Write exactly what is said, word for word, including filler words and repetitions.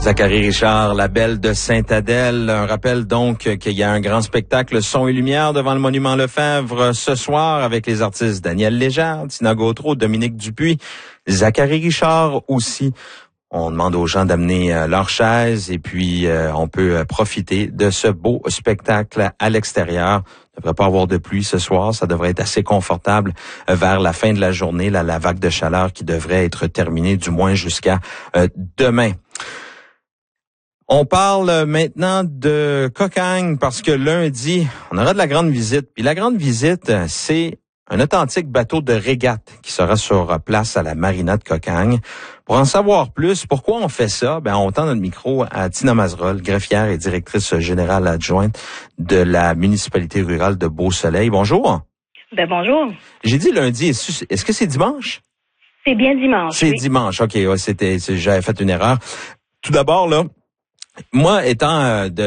Zachary Richard, la belle de Sainte-Adèle. Un rappel donc qu'il y a un grand spectacle son et lumière devant le monument Lefebvre ce soir avec les artistes Daniel Légère, Tina Gautreau, Dominique Dupuis, Zachary Richard aussi. On demande aux gens d'amener euh, leurs chaises et puis euh, on peut euh, profiter de ce beau spectacle à l'extérieur. Il ne devrait pas avoir de pluie ce soir. Ça devrait être assez confortable euh, vers la fin de la journée. Là, la vague de chaleur qui devrait être terminée du moins jusqu'à euh, demain. On parle maintenant de Cocagne parce que lundi, on aura de la grande visite. Puis la grande visite, c'est un authentique bateau de régate qui sera sur place à la marina de Cocagne. Pour en savoir plus, pourquoi on fait ça? Ben, on tend notre micro à Tina Mazerolle, greffière et directrice générale adjointe de la municipalité rurale de Beau-Soleil. Bonjour. Ben bonjour. J'ai dit lundi, est-ce que c'est dimanche? C'est bien dimanche. C'est oui. dimanche, OK. Ouais, c'était, j'avais fait une erreur. Tout d'abord, là, moi, étant euh, de